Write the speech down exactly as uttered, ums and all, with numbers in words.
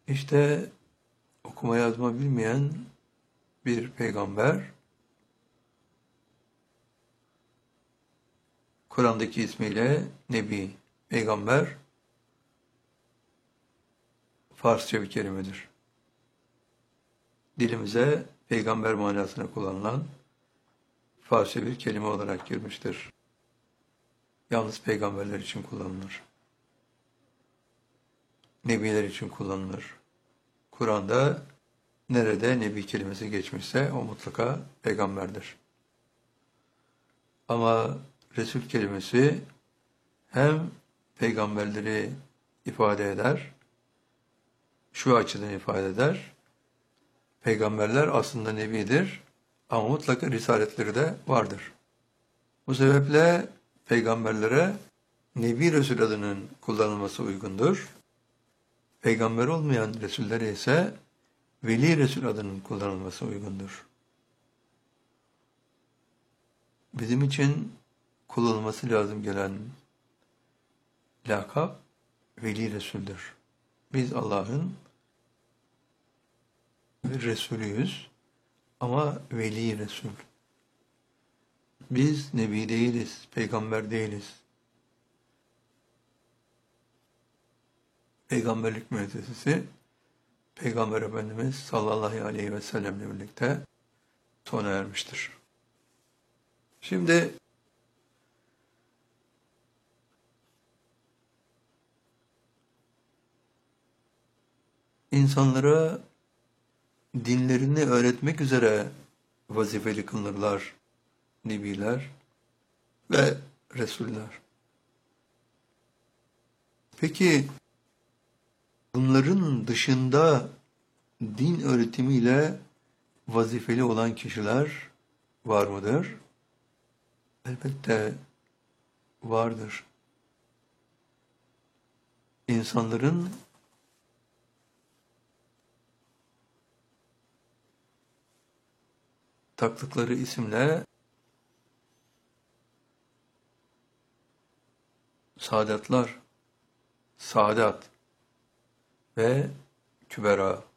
İşte okuma yazma bilmeyen bir peygamber, Kur'an'daki ismiyle Nebi, peygamber, Farsça bir kelimedir. Dilimize peygamber manasına kullanılan Farsça bir kelime olarak girmiştir. Yalnız peygamberler için kullanılır. Nebiler için kullanılır. Kur'an'da nerede nebi kelimesi geçmişse o mutlaka peygamberdir. Ama Resul kelimesi hem peygamberleri ifade eder, şu açıdan ifade eder, peygamberler aslında nebidir ama mutlaka risaletleri de vardır. Bu sebeple peygamberlere Nebi Resul adının kullanılması uygundur. Peygamber olmayan Resullere ise Veli Resul adının kullanılması uygundur. Bizim için kullanılması lazım gelen lakap Veli Resul'dür. Biz Allah'ın Resulüyüz ama Veli Resul. Biz Nebi değiliz, peygamber değiliz. Peygamberlik müessesesi Peygamber Efendimiz sallallahu aleyhi ve sellemle birlikte sona ermiştir. Şimdi insanlara dinlerini öğretmek üzere vazifeli kılınırlar nebiler ve resuller. Peki bunların dışında din öğretimiyle vazifeli olan kişiler var mıdır? Elbette vardır. İnsanların taktıkları isimle Sadatlar, Sadat ve Kübera